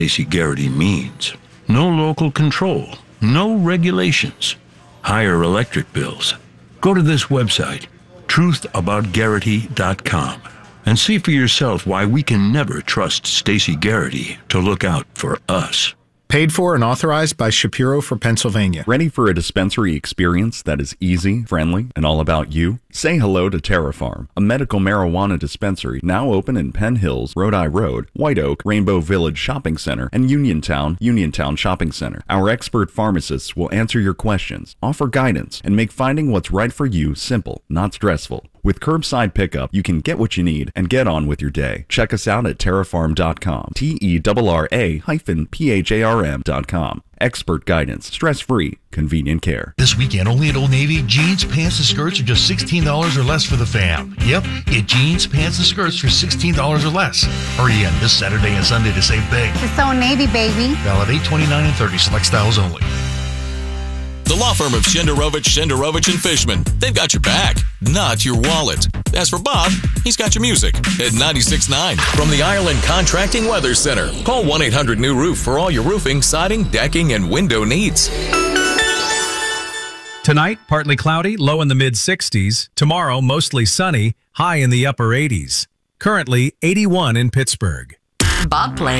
Stacey Garrity means. No local control, no regulations, higher electric bills. Go to this website, truthaboutgarrity.com, and see for yourself why we can never trust Stacey Garrity to look out for us. Paid for and authorized by Shapiro for Pennsylvania. Ready for a dispensary experience that is easy, friendly, and all about you? Say hello to TerraFarm, a medical marijuana dispensary now open in Penn Hills, Rhode Road, White Oak, Rainbow Village Shopping Center, and Uniontown Shopping Center. Our expert pharmacists will answer your questions, offer guidance, and make finding what's right for you simple, not stressful. With curbside pickup, you can get what you need and get on with your day. Check us out at TerraFarm.com, TerraPharm.com. Expert guidance, stress-free, convenient care. This weekend, only at Old Navy, jeans, pants, and skirts are just $16 or less for the fam. Yep, get jeans, pants, and skirts for $16 or less. Hurry in this Saturday and Sunday to save big. It's Old Navy, baby. Valid 8/29 and 30, select styles only. The law firm of Shenderovich and Fishman. They've got your back, not your wallet. As for Bob, he's got your music at 96.9. From the Ireland Contracting Weather Center, call 1-800-NEW-ROOF for all your roofing, siding, decking, and window needs. Tonight, partly cloudy, low in the mid-60s. Tomorrow, mostly sunny, high in the upper 80s. Currently, 81 in Pittsburgh. Bob plays.